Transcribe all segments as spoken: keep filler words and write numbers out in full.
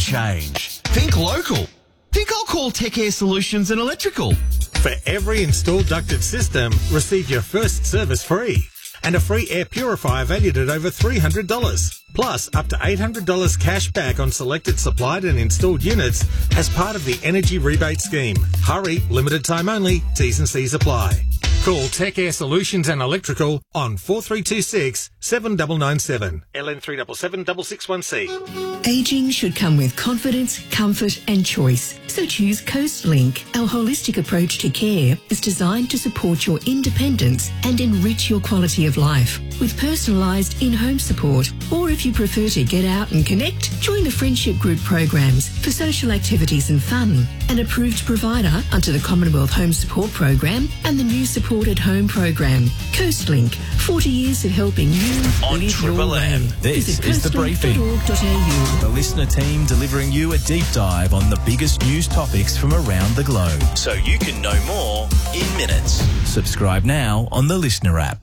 change. Think local. Think I'll call Tech Air Solutions and Electrical. For every installed ducted system, receive your first service free. And a free air purifier valued at over three hundred dollars. Plus, up to eight hundred dollars cash back on selected supplied and installed units as part of the Energy Rebate Scheme. Hurry, limited time only, T's and C's apply. Call Tech Air Solutions and Electrical on four three two six, seven nine nine seven. L N three seven seven six six one C. Ageing should come with confidence, comfort and choice. So choose CoastLink. Our holistic approach to care is designed to support your independence and enrich your quality of life with personalised in-home support. Or if you prefer to get out and connect, join the friendship group programs for social activities and fun. An approved provider under the Commonwealth Home Support Program and the new Supported Home Program. CoastLink, forty years of helping you On live Triple your M, way. this Visit is The Briefing. coastLink dot org dot a u. The listener team delivering you a deep dive on the biggest news topics from around the globe, so you can know more in minutes. Subscribe now on the Listener app.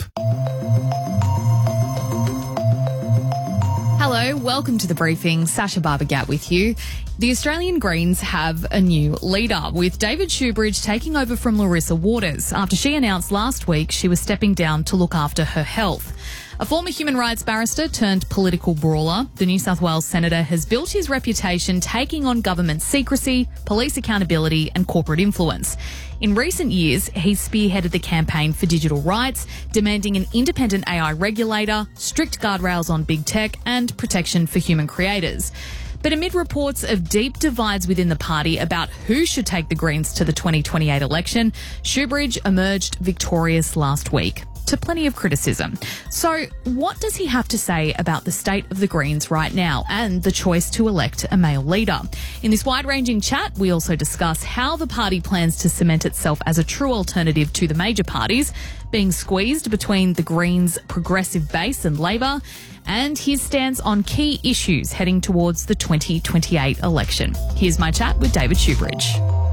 Hello, welcome to The Briefing. Sasha Barbagat with you. The Australian Greens have a new leader, with David Shoebridge taking over from Larissa Waters after she announced last week she was stepping down to look after her health. A former human rights barrister turned political brawler, the New South Wales senator has built his reputation taking on government secrecy, police accountability and corporate influence. In recent years, he's spearheaded the campaign for digital rights, demanding an independent A I regulator, strict guardrails on big tech and protection for human creators. But amid reports of deep divides within the party about who should take the Greens to the twenty twenty-eight election, Shoebridge emerged victorious last week, to plenty of criticism. So what does he have to say about the state of the Greens right now and the choice to elect a male leader? In this wide-ranging chat, we also discuss how the party plans to cement itself as a true alternative to the major parties, being squeezed between the Greens' progressive base and Labor, and his stance on key issues heading towards the twenty twenty-eight election. Here's my chat with David Shoebridge.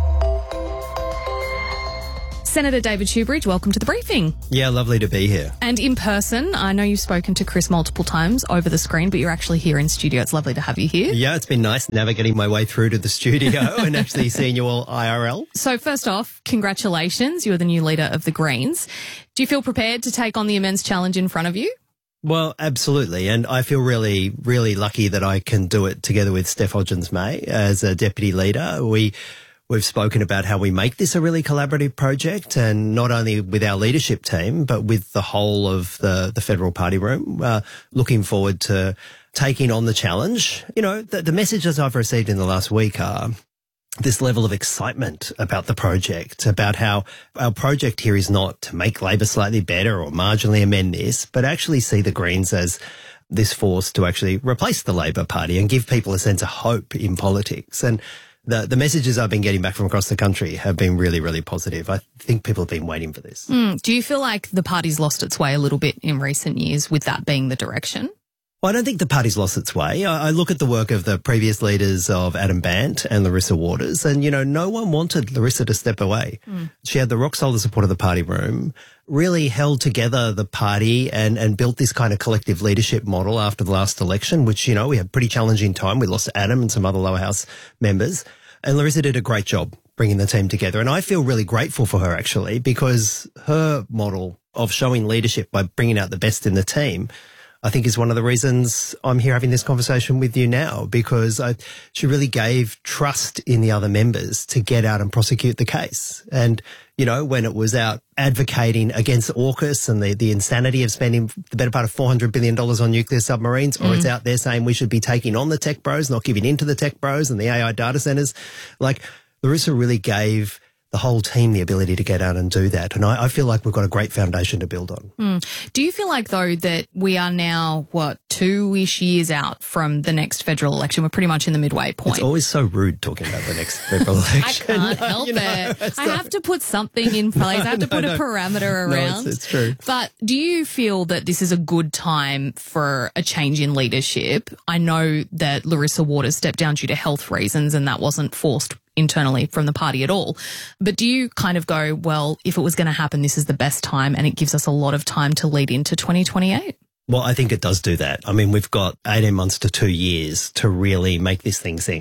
Senator David Shoebridge, welcome to The Briefing. Yeah, lovely to be here. And in person, I know you've spoken to Chris multiple times over the screen, but you're actually here in studio. It's lovely to have you here. Yeah, it's been nice navigating my way through to the studio and actually seeing you all I R L. So first off, congratulations. You're the new leader of the Greens. Do you feel prepared to take on the immense challenge in front of you? Well, absolutely. And I feel really, really lucky that I can do it together with Steph Hodgins-May as a deputy leader. We... We've spoken about how we make this a really collaborative project, and not only with our leadership team, but with the whole of the, the federal party room. Uh, looking forward to taking on the challenge. You know, the, the messages I've received in the last week are this level of excitement about the project, about how our project here is not to make Labor slightly better or marginally amend this, but actually see the Greens as this force to actually replace the Labor Party and give people a sense of hope in politics. And The the messages I've been getting back from across the country have been really, really positive. I think people have been waiting for this. Mm, do you feel like the party's lost its way a little bit in recent years with that being the direction? Well, I don't think the party's lost its way. I, I look at the work of the previous leaders of Adam Bandt and Larissa Waters, and, you know, no one wanted Larissa to step away. Mm. She had the rock-solid support of the party room, really held together the party and, and built this kind of collective leadership model after the last election, which, you know, we had a pretty challenging time. We lost Adam and some other lower house members. And Larissa did a great job bringing the team together. And I feel really grateful for her, actually, because her model of showing leadership by bringing out the best in the team, I think, is one of the reasons I'm here having this conversation with you now, because I, she really gave trust in the other members to get out and prosecute the case. And, you know, when it was out advocating against AUKUS and the, the insanity of spending the better part of four hundred billion dollars on nuclear submarines, or mm. it's out there saying we should be taking on the tech bros, not giving in to the tech bros and the A I data centers, like Larissa really gave the whole team the ability to get out and do that. And I, I feel like we've got a great foundation to build on. Mm. Do you feel like, though, that we are now, what, two-ish years out from the next federal election? We're pretty much in the midway point. It's always so rude talking about the next federal election. I can't help you know, it. I have to put something in place. I have to no, put no. a parameter around. No, it's, it's true. But do you feel that this is a good time for a change in leadership? I know that Larissa Waters stepped down due to health reasons, and that wasn't forced internally from the party at all. But do you kind of go, well, if it was going to happen, this is the best time, and it gives us a lot of time to lead into twenty twenty-eight? Well, I think it does do that. I mean, we've got eighteen months to two years to really make this thing sing.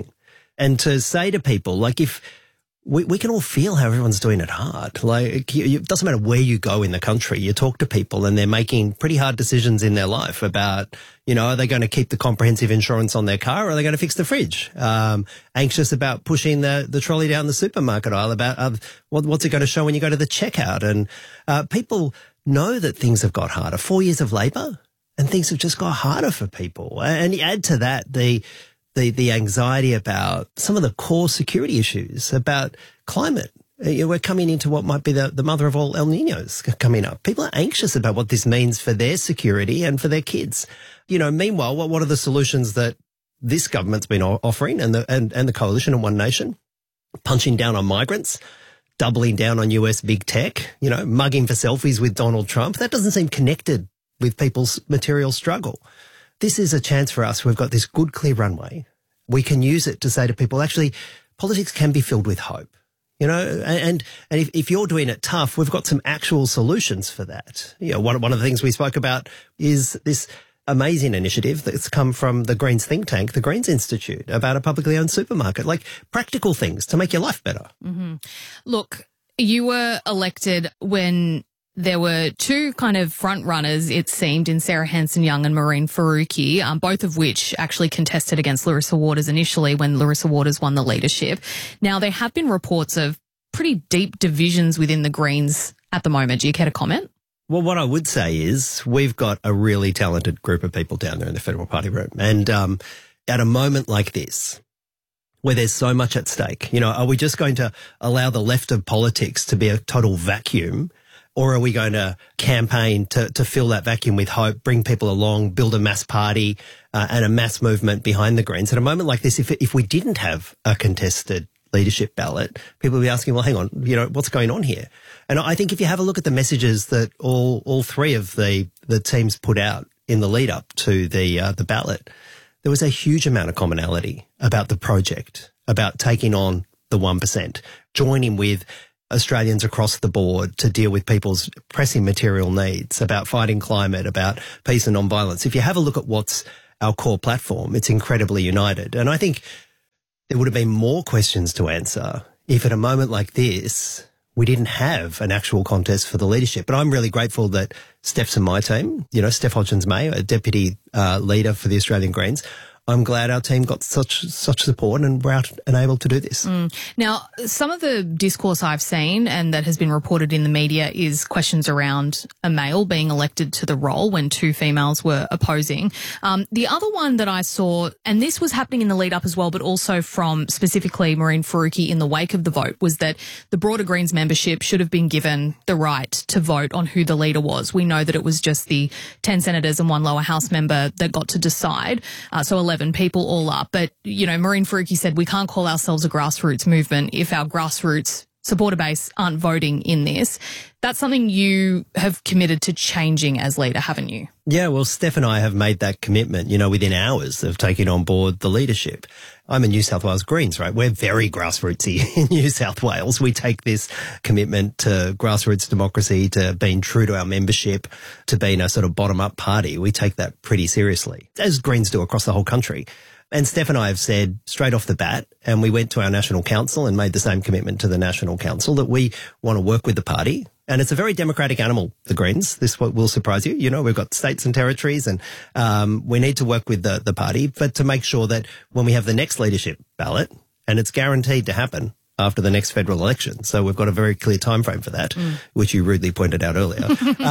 And to say to people, like, if we, we can all feel how everyone's doing it hard. Like, it doesn't matter where you go in the country. You talk to people and they're making pretty hard decisions in their life about, you know, are they going to keep the comprehensive insurance on their car or are they going to fix the fridge? Um, anxious about pushing the, the trolley down the supermarket aisle, about uh, what, what's it going to show when you go to the checkout? And uh, people know that things have got harder. Four years of Labor and things have just got harder for people. And you add to that the the the anxiety about some of the core security issues, about climate. You know, we're coming into what might be the, the mother of all El Niños coming up. People are anxious about what this means for their security and for their kids. You know, meanwhile, what, what are the solutions that this government's been offering and the, and, and the coalition in One Nation? Punching down on migrants, doubling down on U S big tech, you know, mugging for selfies with Donald Trump. That doesn't seem connected with people's material struggle. This is a chance for us. We've got this good, clear runway. We can use it to say to people, actually, politics can be filled with hope. You know, and and if, if you're doing it tough, we've got some actual solutions for that. You know, one, one of the things we spoke about is this amazing initiative that's come from the Greens think tank, the Greens Institute, about a publicly owned supermarket, like practical things to make your life better. Mm-hmm. Look, you were elected when there were two kind of front runners, it seemed, in Sarah Hanson-Young and Mehreen Faruqi, um, both of which actually contested against Larissa Waters initially when Larissa Waters won the leadership. Now, there have been reports of pretty deep divisions within the Greens at the moment. Do you care to comment? Well, what I would say is we've got a really talented group of people down there in the Federal Party room. And um, at a moment like this, where there's so much at stake, you know, are we just going to allow the left of politics to be a total vacuum? Or are we going to campaign to, to fill that vacuum with hope, bring people along, build a mass party uh, and a mass movement behind the Greens? At a moment like this, if if we didn't have a contested leadership ballot, people would be asking, well, hang on, you know, what's going on here? And I think if you have a look at the messages that all all three of the, the teams put out in the lead up to the uh, the ballot, there was a huge amount of commonality about the project, about taking on the one percent, joining with Australians across the board to deal with people's pressing material needs, about fighting climate, about peace and non-violence. If you have a look at what's our core platform, it's incredibly united. And I think there would have been more questions to answer if at a moment like this, we didn't have an actual contest for the leadership. But I'm really grateful that Steph's in my team, you know, Steph Hodgins-May, a deputy uh, leader for the Australian Greens. I'm glad our team got such such support and we're out and able to do this. Mm. Now, some of the discourse I've seen and that has been reported in the media is questions around a male being elected to the role when two females were opposing. Um, the other one that I saw, and this was happening in the lead up as well, but also from specifically Mehreen Faruqi in the wake of the vote, was that the broader Greens membership should have been given the right to vote on who the leader was. We know that it was just the ten senators and one lower house member that got to decide. Uh, so eleven people all up. But, you know, Mehreen Faruqi said we can't call ourselves a grassroots movement if our grassroots supporter base aren't voting in this. That's something you have committed to changing as leader, haven't you? Yeah, well, Steph and I have made that commitment, you know, within hours of taking on board the leadership. I'm a New South Wales Greens, right? We're very grassrootsy in New South Wales. We take this commitment to grassroots democracy, to being true to our membership, to being a sort of bottom-up party. We take that pretty seriously, as Greens do across the whole country. And Steph and I have said straight off the bat, and we went to our National Council and made the same commitment to the National Council, that we want to work with the party. And it's a very democratic animal, the Greens. This will surprise you. You know, we've got states and territories and um, we need to work with the, the party, but to make sure that when we have the next leadership ballot, and it's guaranteed to happen after the next federal election. So we've got a very clear time frame for that, mm. which you rudely pointed out earlier,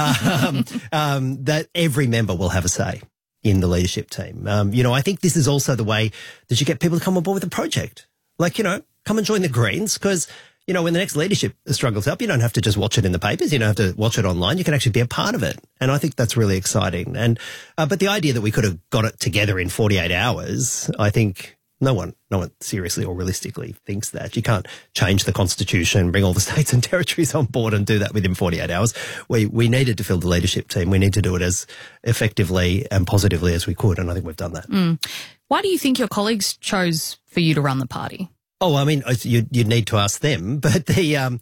um, um, that every member will have a say in the leadership team. Um, you know, I think this is also the way that you get people to come on board with the project. Like, you know, come and join the Greens because, you know, when the next leadership struggles up, you don't have to just watch it in the papers. You don't have to watch it online. You can actually be a part of it. And I think that's really exciting. And, uh, but the idea that we could have got it together in forty-eight hours, I think no one, no one seriously or realistically thinks that. You can't change the constitution, bring all the states and territories on board and do that within forty-eight hours. We, we needed to fill the leadership team. We need to do it as effectively and positively as we could. And I think we've done that. Mm. Why do you think your colleagues chose for you to run the party? Oh, I mean, you'd, you'd need to ask them, but the, um,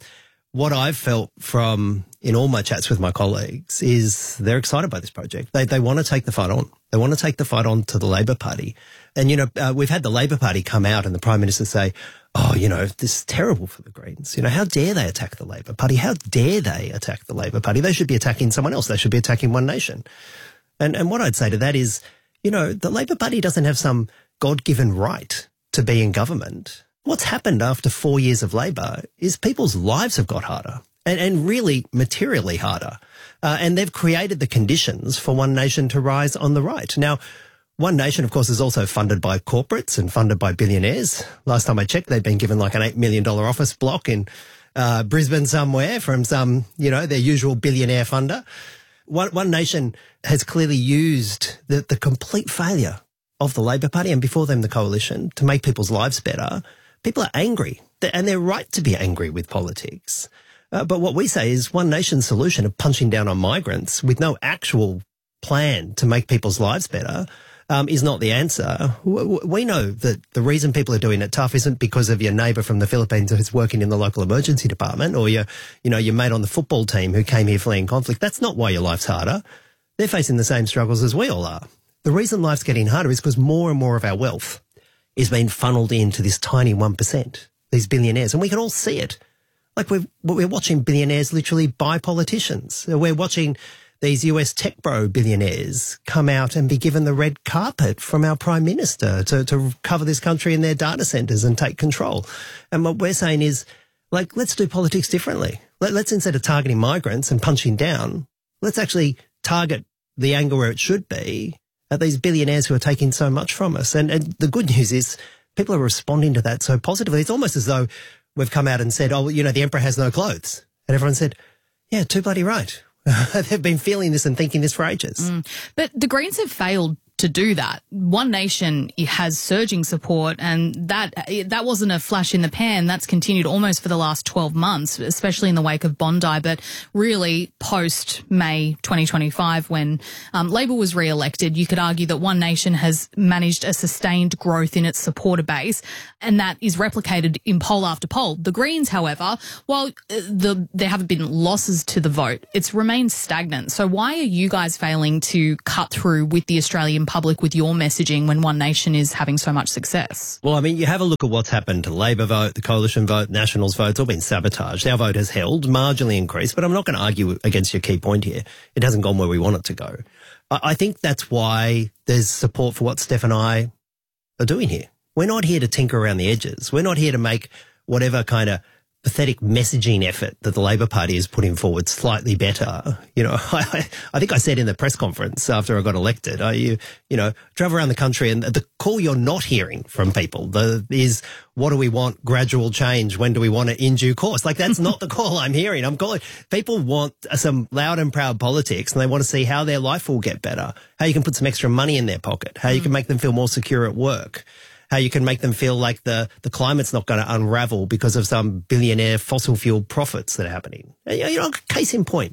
what I've felt from in all my chats with my colleagues is they're excited by this project. They they want to take the fight on. They want to take the fight on to the Labor Party. And, you know, uh, we've had the Labor Party come out and the Prime Minister say, oh, you know, this is terrible for the Greens. You know, how dare they attack the Labor Party? How dare they attack the Labor Party? They should be attacking someone else. They should be attacking One Nation. And and what I'd say to that is, you know, the Labor Party doesn't have some God-given right to be in government. What's happened after four years of Labor is people's lives have got harder and, and really materially harder. Uh, and they've created the conditions for One Nation to rise on the right. Now, One Nation, of course, is also funded by corporates and funded by billionaires. Last time I checked, they'd been given like an eight million dollars office block in uh, Brisbane somewhere from some, you know, their usual billionaire funder. One, One Nation has clearly used the, the complete failure of the Labor Party and before them the Coalition to make people's lives better. People are angry, and they're right to be angry with politics. Uh, but what we say is One Nation's solution of punching down on migrants with no actual plan to make people's lives better um, is not the answer. We know that the reason people are doing it tough isn't because of your neighbour from the Philippines who's working in the local emergency department or your, you know, your mate on the football team who came here fleeing conflict. That's not why your life's harder. They're facing the same struggles as we all are. The reason life's getting harder is because more and more of our wealth is being funneled into this tiny one percent, these billionaires. And we can all see it. Like we're, we're watching billionaires literally buy politicians. We're watching these U S tech bro billionaires come out and be given the red carpet from our Prime Minister to, to cover this country in their data centres and take control. And what we're saying is, like, let's do politics differently. Let, let's, instead of targeting migrants and punching down, let's actually target the angle where it should be at these billionaires who are taking so much from us. And, and the good news is people are responding to that so positively. It's almost as though we've come out and said, oh, you know, the emperor has no clothes. And everyone said, yeah, too bloody right. They've been feeling this and thinking this for ages. Mm. But the Greens have failed to do that. One Nation has surging support, and that that wasn't a flash in the pan. That's continued almost for the last twelve months, especially in the wake of Bondi, but really post-May twenty twenty-five when um, Labor was re-elected, you could argue that One Nation has managed a sustained growth in its supporter base, and that is replicated in poll after poll. The Greens, however, while the, there haven't been losses to the vote, it's remained stagnant. So why are you guys failing to cut through with the Australian public with your messaging when One Nation is having so much success? Well, I mean, you have a look at what's happened to Labor vote, the Coalition vote, Nationals vote. It's all been sabotaged. Our vote has held, marginally increased, but I'm not going to argue against your key point here. It hasn't gone where we want it to go. I, I think that's why there's support for what Steph and I are doing here. We're not here to tinker around the edges. We're not here to make whatever kind of pathetic messaging effort that the Labor Party is putting forward slightly better. You know, I, I think I said in the press conference after I got elected, I, you, you know, drove around the country and the call you're not hearing from people the, is, what do we want? Gradual change. When do we want it? In due course. Like, that's not the call I'm hearing. I'm calling. People want some loud and proud politics and they want to see how their life will get better, how you can put some extra money in their pocket, how you can make them feel more secure at work, how you can make them feel like the, the climate's not going to unravel because of some billionaire fossil fuel profits that are happening. You know, case in point.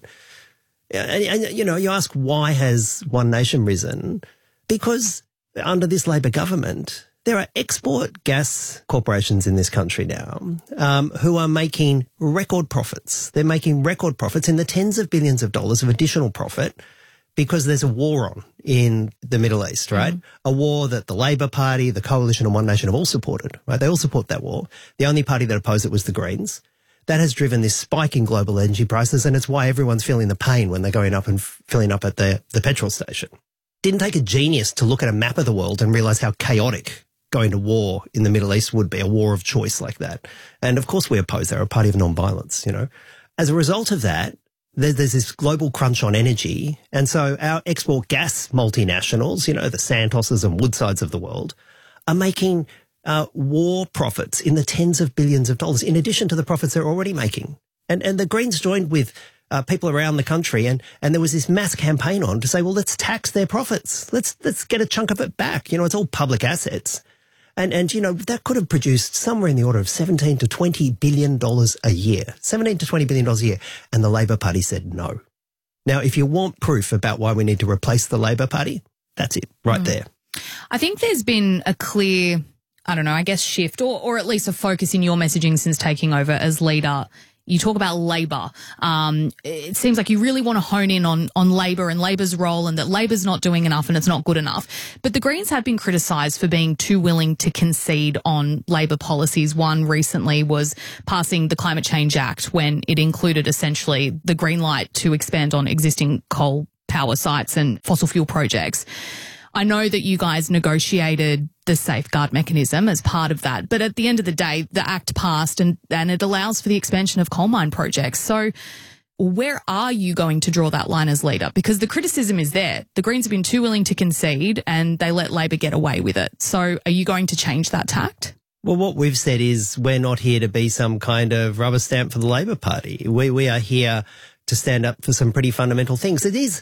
And, and, you know, you ask, why has One Nation risen? Because under this Labor government, there are export gas corporations in this country now um, who are making record profits. They're making record profits in the tens of billions of dollars of additional profit because there's a war on in the Middle East, right? Mm. A war that the Labor Party, the Coalition and One Nation have all supported, right? They all support that war. The only party that opposed it was the Greens. That has driven this spike in global energy prices, and it's why everyone's feeling the pain when they're going up and f- filling up at the, the petrol station. Didn't take a genius to look at a map of the world and realise how chaotic going to war in the Middle East would be, a war of choice like that. And of course we oppose that. We're a party of non-violence, you know. As a result of that, there's this global crunch on energy. And so our export gas multinationals, you know, the Santoses and Woodsides of the world, are making uh, war profits in the tens of billions of dollars, in addition to the profits they're already making. And and the Greens joined with uh, people around the country, and, and there was this mass campaign on to say, well, let's tax their profits. Let's let's get a chunk of it back. You know, it's all public assets. And, and, you know, that could have produced somewhere in the order of seventeen to twenty billion dollars a year, seventeen to twenty billion dollars a year. And the Labor Party said no. Now, if you want proof about why we need to replace the Labor Party, that's it right mm. there. I think there's been a clear, I don't know, I guess shift or, or at least a focus in your messaging since taking over as leader You talk about Labor. Um, it seems like you really want to hone in on, on Labor and Labor's role, and that Labor's not doing enough and it's not good enough. But the Greens have been criticised for being too willing to concede on Labor policies. One recently was passing the Climate Change Act when it included essentially the green light to expand on existing coal power sites and fossil fuel projects. I know that you guys negotiated the safeguard mechanism as part of that, but at the end of the day, the Act passed and, and it allows for the expansion of coal mine projects. So where are you going to draw that line as leader? Because the criticism is there. The Greens have been too willing to concede and they let Labor get away with it. So are you going to change that tact? Well, what we've said is we're not here to be some kind of rubber stamp for the Labor Party. We, we are here to stand up for some pretty fundamental things. It is,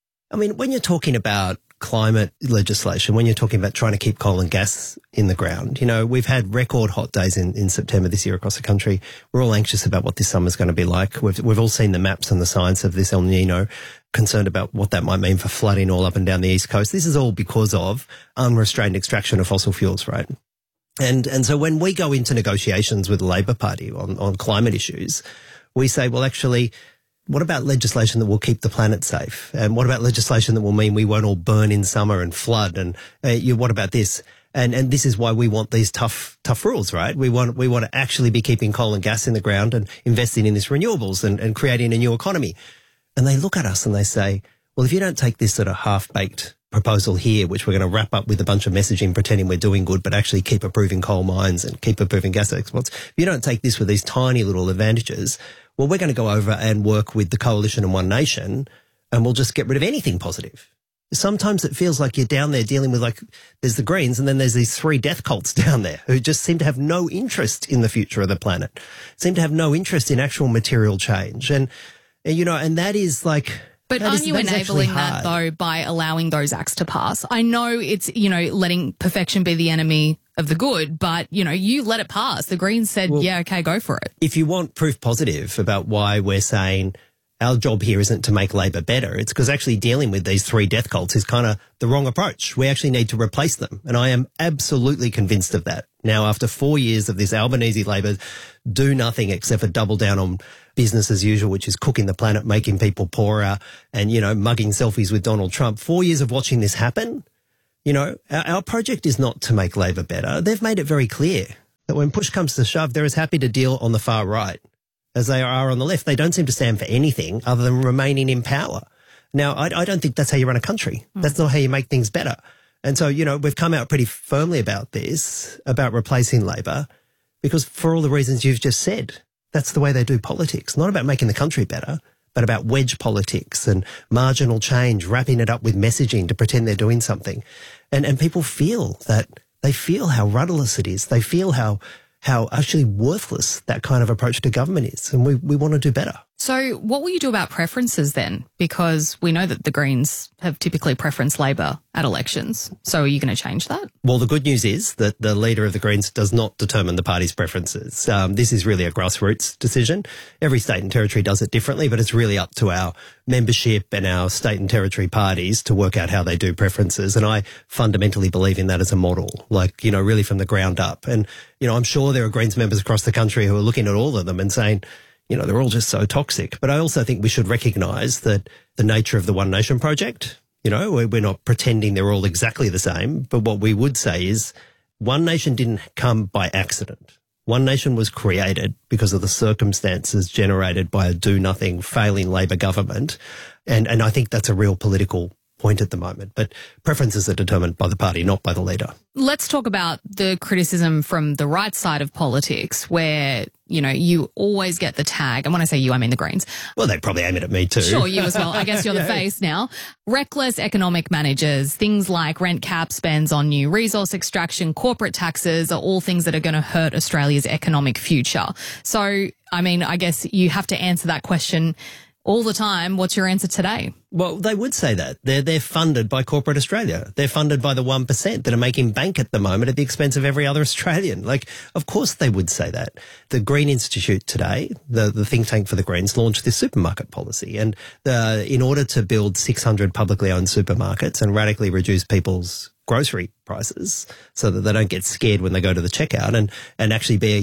I mean, when you're talking about climate legislation, when you're talking about trying to keep coal and gas in the ground, you know, we've had record hot days in, in September this year across the country. We're all anxious about what this summer's going to be like. We've, we've all seen the maps and the science of this El Nino, concerned about what that might mean for flooding all up and down the East Coast. This is all because of unrestrained extraction of fossil fuels, right? And, and so when we go into negotiations with the Labor Party on, on climate issues, we say, well, actually, what about legislation that will keep the planet safe? And what about legislation that will mean we won't all burn in summer and flood? And uh, you, what about this? And and this is why we want these tough tough rules, right? We want we want to actually be keeping coal and gas in the ground and investing in this renewables and, and creating a new economy. And they look at us and they say, well, if you don't take this sort of half-baked proposal here, which we're going to wrap up with a bunch of messaging pretending we're doing good, but actually keep approving coal mines and keep approving gas exports, if you don't take this with these tiny little advantages, well, we're going to go over and work with the Coalition and One Nation and we'll just get rid of anything positive. Sometimes it feels like you're down there dealing with, like, there's the Greens and then there's these three death cults down there who just seem to have no interest in the future of the planet, seem to have no interest in actual material change. And, you know, and that is like... But that aren't is, you enabling that, though, by allowing those acts to pass? I know it's, you know, letting perfection be the enemy of the good, but, you know, you let it pass. The Greens said, well, yeah, okay, go for it. If you want proof positive about why we're saying our job here isn't to make Labor better, it's because actually dealing with these three death cults is kind of the wrong approach. We actually need to replace them. And I am absolutely convinced of that. Now, after four years of this Albanese Labor do nothing except for double down on business as usual, which is cooking the planet, making people poorer and, you know, mugging selfies with Donald Trump. Four years of watching this happen, you know, our, our project is not to make Labor better. They've made it very clear that when push comes to shove, they're as happy to deal on the far right as they are on the left. They don't seem to stand for anything other than remaining in power. Now, I, I don't think that's how you run a country. Mm. That's not how you make things better. And so, you know, we've come out pretty firmly about this, about replacing Labor, because for all the reasons you've just said, that's the way they do politics. Not about making the country better, but about wedge politics and marginal change, wrapping it up with messaging to pretend they're doing something. And, and people feel that, they feel how rudderless it is. They feel how how actually worthless that kind of approach to government is. And we, we want to do better. So what will you do about preferences then? Because we know that the Greens have typically preferenced Labor at elections. So are you going to change that? Well, the good news is that the leader of the Greens does not determine the party's preferences. Um, this is really a grassroots decision. Every state and territory does it differently, but it's really up to our membership and our state and territory parties to work out how they do preferences. And I fundamentally believe in that as a model, like, you know, really from the ground up. And, you know, I'm sure there are Greens members across the country who are looking at all of them and saying, you know, they're all just so toxic. But I also think we should recognise that the nature of the One Nation project, you know, we're not pretending they're all exactly the same. But what we would say is One Nation didn't come by accident. One Nation was created because of the circumstances generated by a do-nothing, failing Labor government. And, and I think that's a real political point at the moment. But preferences are determined by the party, not by the leader. Let's talk about the criticism from the right side of politics where, you know, you always get the tag. And when I say you, I mean the Greens. Well, they probably aim it at me too. Sure, you as well. I guess you're the yeah. face now. Reckless economic managers, things like rent cap spends on new resource extraction, corporate taxes are all things that are going to hurt Australia's economic future. So, I mean, I guess you have to answer that question all the time. What's your answer today? Well, they would say that. They're, they're funded by corporate Australia. They're funded by the one percent that are making bank at the moment at the expense of every other Australian. Like, of course they would say that. The Green Institute today, the, the think tank for the Greens, launched this supermarket policy. And the, in order to build six hundred publicly owned supermarkets and radically reduce people's grocery prices so that they don't get scared when they go to the checkout and, and actually be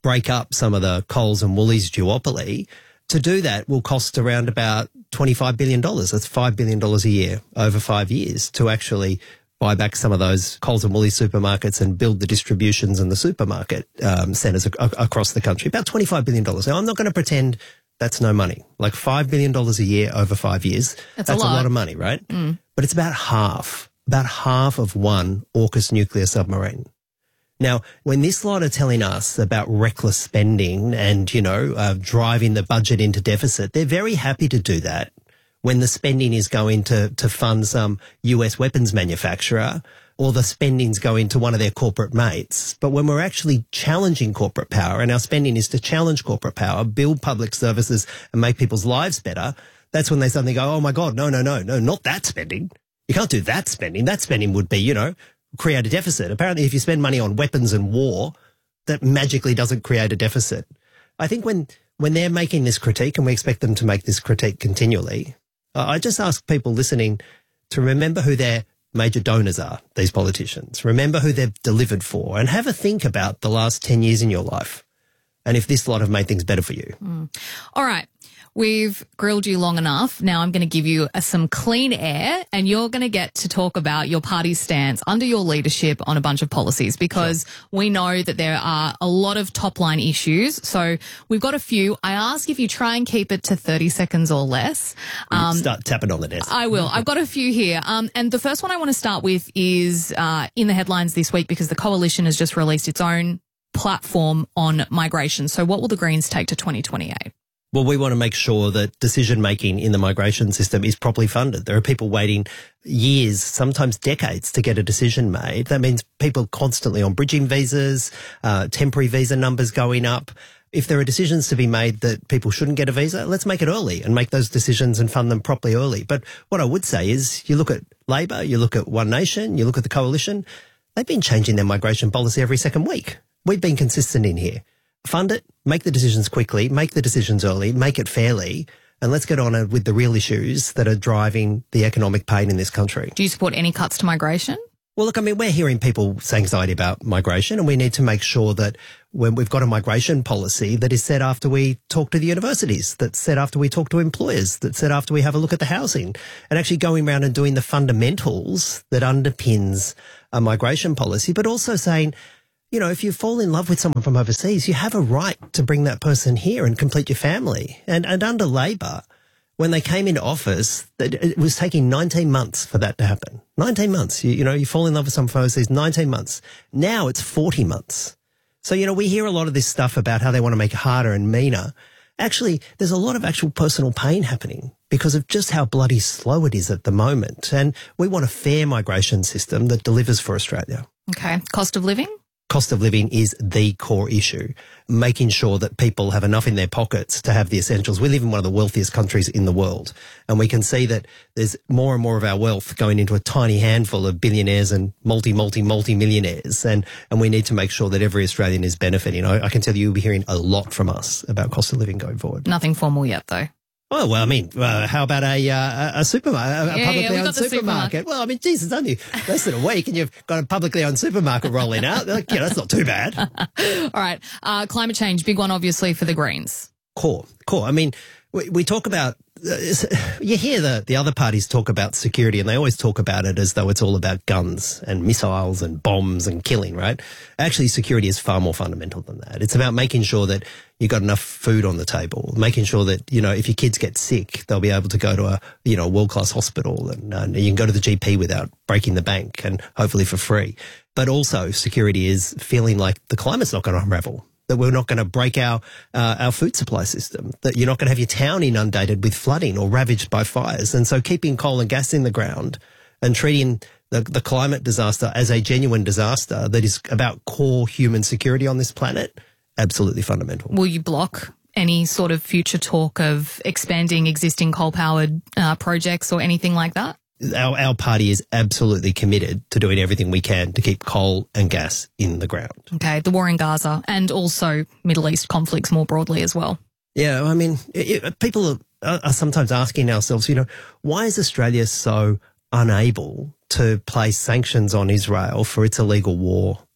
break up some of the Coles and Woolies duopoly. To do that will cost around about twenty-five billion dollars. That's five billion dollars a year over five years to actually buy back some of those Coles and Woolies supermarkets and build the distributions and the supermarket um, centres ac- across the country. About twenty-five billion dollars. Now, I'm not going to pretend that's no money. Like five billion dollars a year over five years. That's, that's a, lot. a lot of money, right? Mm. But it's about half, about half of one AUKUS nuclear submarine. Now, when this lot are telling us about reckless spending and, you know, uh, driving the budget into deficit, they're very happy to do that when the spending is going to, to fund some U S weapons manufacturer or the spending's going to one of their corporate mates. But when we're actually challenging corporate power and our spending is to challenge corporate power, build public services and make people's lives better, that's when they suddenly go, oh, my God, no, no, no, no, not that spending. You can't do that spending. That spending would be, you know, create a deficit. Apparently, if you spend money on weapons and war, that magically doesn't create a deficit. I think when, when they're making this critique, and we expect them to make this critique continually, uh, I just ask people listening to remember who their major donors are, these politicians. Remember who they've delivered for and have a think about the last ten years in your life and if this lot have made things better for you. Mm. All right. We've grilled you long enough. Now I'm going to give you a, some clean air and you're going to get to talk about your party's stance under your leadership on a bunch of policies because sure. we know that there are a lot of top line issues. So we've got a few. I ask if you try and keep it to thirty seconds or less. Um, start tapping on the desk. I will. I've got a few here. Um, and the first one I want to start with is uh, in the headlines this week because the Coalition has just released its own platform on migration. So what will the Greens take to twenty twenty-eight? Well, we want to make sure that decision-making in the migration system is properly funded. There are people waiting years, sometimes decades, to get a decision made. That means people constantly on bridging visas, uh, temporary visa numbers going up. If there are decisions to be made that people shouldn't get a visa, let's make it early and make those decisions and fund them properly early. But what I would say is you look at Labor, you look at One Nation, you look at the Coalition, they've been changing their migration policy every second week. We've been consistent in here. Fund it, make the decisions quickly, make the decisions early, make it fairly, and let's get on with the real issues that are driving the economic pain in this country. Do you support any cuts to migration? Well, look, I mean, we're hearing people's anxiety about migration, and we need to make sure that when we've got a migration policy that is set after we talk to the universities, that's set after we talk to employers, that's set after we have a look at the housing, and actually going around and doing the fundamentals that underpins a migration policy, but also saying, you know, if you fall in love with someone from overseas, you have a right to bring that person here and complete your family. And, and under Labor, when they came into office, it was taking nineteen months for that to happen. nineteen months. You, you know, you fall in love with someone from overseas, nineteen months. Now it's forty months. So, you know, we hear a lot of this stuff about how they want to make it harder and meaner. Actually, there's a lot of actual personal pain happening because of just how bloody slow it is at the moment. And we want a fair migration system that delivers for Australia. Okay. Cost of living? Cost of living is the core issue, making sure that people have enough in their pockets to have the essentials. We live in one of the wealthiest countries in the world, and we can see that there's more and more of our wealth going into a tiny handful of billionaires and multi, multi, multi-millionaires, and, and we need to make sure that every Australian is benefiting. I, I can tell you you'll be hearing a lot from us about cost of living going forward. Nothing formal yet, though. Oh, well, I mean, uh, how about a, uh, a supermarket, a, a yeah, publicly yeah, owned supermarket? supermarket? Well, I mean, geez, it's only less than a week and you've got a publicly owned supermarket rolling out. Like, yeah, that's not too bad. All right. Uh, climate change, big one, obviously, for the Greens. Core, core. I mean, we, we talk about, uh, you hear the, the other parties talk about security and they always talk about it as though it's all about guns and missiles and bombs and killing, right? Actually, security is far more fundamental than that. It's about making sure that you've got enough food on the table, making sure that, you know, if your kids get sick, they'll be able to go to a, you know, world-class hospital and, uh, you can go to the G P without breaking the bank and hopefully for free. But also security is feeling like the climate's not going to unravel, that we're not going to break our, uh, our food supply system, that you're not going to have your town inundated with flooding or ravaged by fires. And so keeping coal and gas in the ground and treating the, the climate disaster as a genuine disaster that is about core human security on this planet, absolutely fundamental. Will you block any sort of future talk of expanding existing coal-powered uh, projects or anything like that? Our, our party is absolutely committed to doing everything we can to keep coal and gas in the ground. Okay, the war in Gaza and also Middle East conflicts more broadly as well. Yeah, I mean, it, it, people are, are sometimes asking ourselves, you know, why is Australia so unable to place sanctions on Israel for its illegal war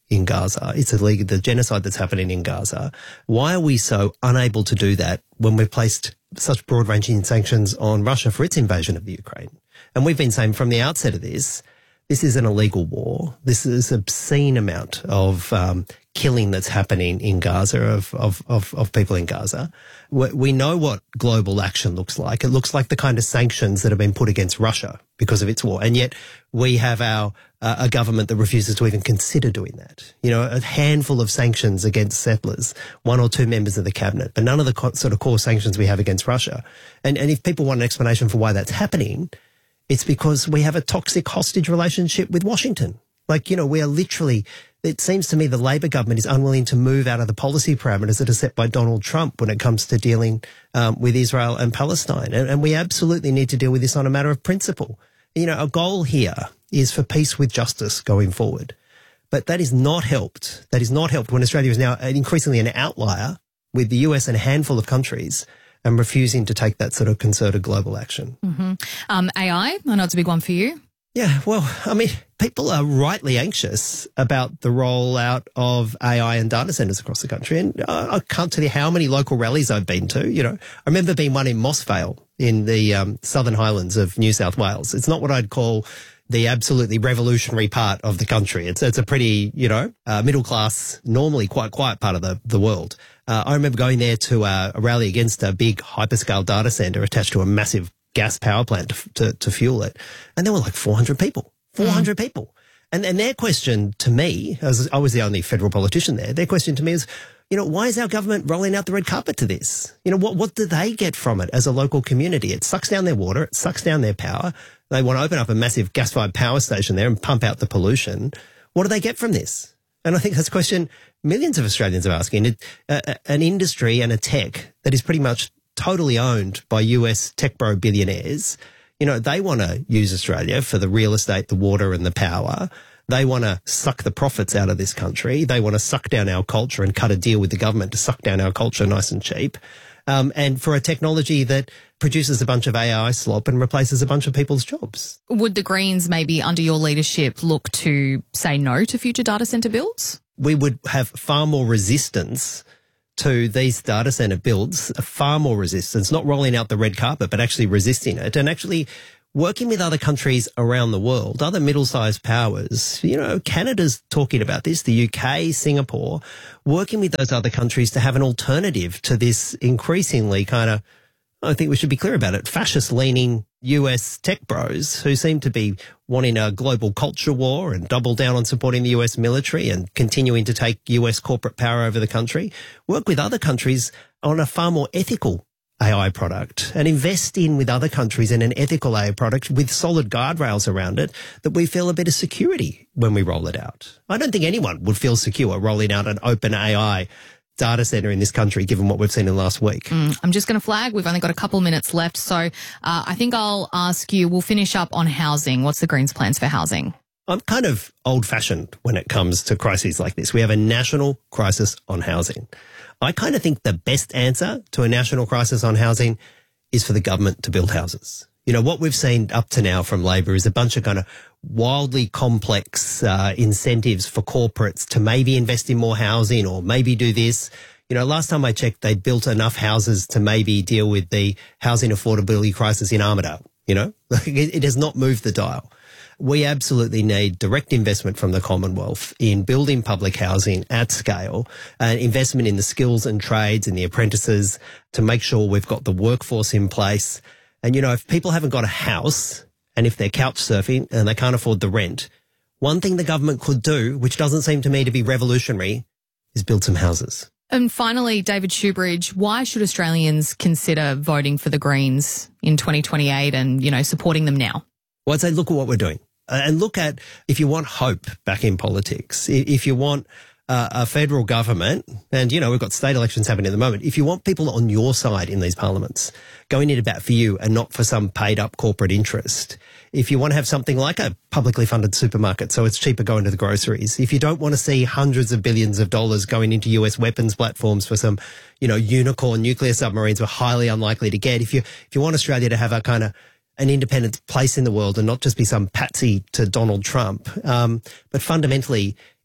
in Gaza. It's illegal, the genocide that's happening in Gaza. Why are we so unable to do that when we've placed such broad-ranging sanctions on Russia for its invasion of the Ukraine? And we've been saying from the outset of this, this is an illegal war. This is an obscene amount of um, killing that's happening in Gaza, of, of, of, of people in Gaza. We, we know what global action looks like. It looks like the kind of sanctions that have been put against Russia because of its war. And yet we have our uh, a government that refuses to even consider doing that. You know, a handful of sanctions against settlers, one or two members of the cabinet, but none of the co- sort of core sanctions we have against Russia. And, and if people want an explanation for why that's happening, it's because we have a toxic hostage relationship with Washington. Like, you know, we are literally, it seems to me the Labor government is unwilling to move out of the policy parameters that are set by Donald Trump when it comes to dealing um, with Israel and Palestine. And, and we absolutely need to deal with this on a matter of principle. You know, our goal here is for peace with justice going forward. But that is not helped. That is not helped when Australia is now increasingly an outlier with the U S and a handful of countries and refusing to take that sort of concerted global action. Mm-hmm. Um, A I, I know it's a big one for you. Yeah, well, I mean, people are rightly anxious about the rollout of A I and data centres across the country. And uh, I can't tell you how many local rallies I've been to. You know, I remember being one in Moss Vale in the um, Southern Highlands of New South Wales. It's not what I'd call the absolutely revolutionary part of the country. It's it's a pretty, you know, uh, middle class, normally quite quiet part of the, the world. Uh, I remember going there to uh, a rally against a big hyperscale data centre attached to a massive gas power plant to, to, to fuel it. And there were like four hundred people, four hundred mm. people. And, and their question to me, as I was the only federal politician there, their question to me is, you know, why is our government rolling out the red carpet to this? You know, what, what do they get from it as a local community? It sucks down their water. It sucks down their power. They want to open up a massive gas-fired power station there and pump out the pollution. What do they get from this? And I think that's a question millions of Australians are asking. It, uh, an industry and a tech that is pretty much totally owned by U S tech bro billionaires. You know, they want to use Australia for the real estate, the water and the power. They want to suck the profits out of this country. They want to suck down our culture and cut a deal with the government to suck down our culture nice and cheap. Um, and for a technology that produces a bunch of A I slop and replaces a bunch of people's jobs. Would the Greens maybe under your leadership look to say no to future data centre builds? We would have far more resistance to these data centre builds, far more resistance, not rolling out the red carpet, but actually resisting it and actually working with other countries around the world, other middle-sized powers. You know, Canada's talking about this, the U K, Singapore, working with those other countries to have an alternative to this increasingly kind of, I think we should be clear about it, fascist-leaning U S tech bros who seem to be wanting a global culture war and double down on supporting the U S military and continuing to take U S corporate power over the country. Work with other countries on a far more ethical A I product and invest in with other countries in an ethical A I product with solid guardrails around it that we feel a bit of security when we roll it out. I don't think anyone would feel secure rolling out an open A I data centre in this country, given what we've seen in the last week. Mm, I'm just going to flag, we've only got a couple minutes left. So uh, I think I'll ask you, we'll finish up on housing. What's the Greens' plans for housing? I'm kind of old-fashioned when it comes to crises like this. We have a national crisis on housing. I kind of think the best answer to a national crisis on housing is for the government to build houses. You know, what we've seen up to now from Labor is a bunch of kind of wildly complex uh, incentives for corporates to maybe invest in more housing or maybe do this. You know, last time I checked, they'd built enough houses to maybe deal with the housing affordability crisis in Armidale. You know, it, it has not moved the dial. We absolutely need direct investment from the Commonwealth in building public housing at scale and investment in the skills and trades and the apprentices to make sure we've got the workforce in place. And, you know, if people haven't got a house and if they're couch surfing and they can't afford the rent, one thing the government could do, which doesn't seem to me to be revolutionary, is build some houses. And finally, David Shoebridge, why should Australians consider voting for the Greens in twenty twenty-eight and, you know, supporting them now? Well, I'd say look at what we're doing. And look at, if you want hope back in politics, if you want uh, a federal government, and, you know, we've got state elections happening at the moment, if you want people on your side in these parliaments going in to bat for you and not for some paid-up corporate interest, if you want to have something like a publicly funded supermarket so it's cheaper going to the groceries, if you don't want to see hundreds of billions of dollars going into U S weapons platforms for some, you know, unicorn nuclear submarines we're highly unlikely to get, if you if you want Australia to have a kind of an independent place in the world and not just be some patsy to Donald Trump. Um, but fundamentally,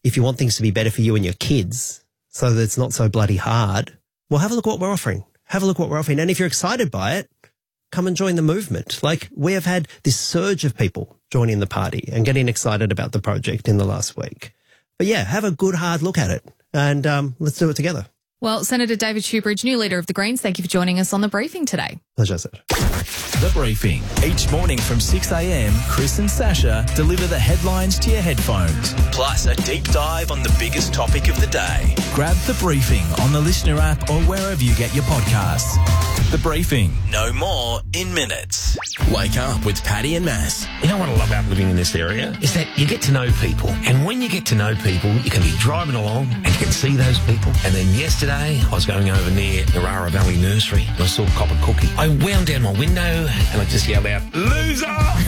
if you want things to be better for you and your kids so that it's not so bloody hard, well, have a look at what we're offering. Have a look at what we're offering. And if you're excited by it, come and join the movement. Like, we have had this surge of people joining the party and getting excited about the project in the last week. But yeah, have a good hard look at it and um, let's do it together. Well, Senator David Shoebridge, new leader of the Greens, thank you for joining us on The Briefing today. Pleasure, sir. The Briefing. Each morning from six a.m, Chris and Sasha deliver the headlines to your headphones, plus a deep dive on the biggest topic of the day. Grab The Briefing on the Listener app or wherever you get your podcasts. The Briefing. No more in minutes. Wake up with Paddy and Mass. You know what I love about living in this area? Is that you get to know people. And when you get to know people, you can be driving along and you can see those people. And then yesterday, I was going over near Narara Valley Nursery and I saw Copper Cookie. I wound down my window and I just yelled out, "Loser!"